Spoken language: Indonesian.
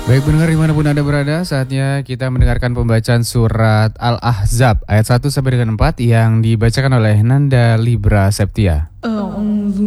Baik pendengar dimanapun Anda berada, saatnya kita mendengarkan pembacaan surat Al-Ahzab ayat 1 sampai dengan 4 yang dibacakan oleh Nanda Libra Septia.